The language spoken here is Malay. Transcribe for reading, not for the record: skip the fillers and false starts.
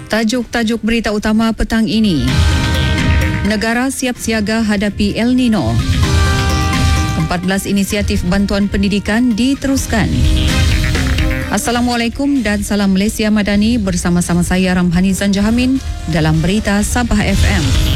Tajuk-tajuk berita utama petang ini. Negara siap siaga hadapi El Nino. 14 inisiatif bantuan pendidikan diteruskan. Assalamualaikum dan salam Malaysia Madani, bersama-sama saya Ramhani Zanjahamin dalam Berita Sabah FM.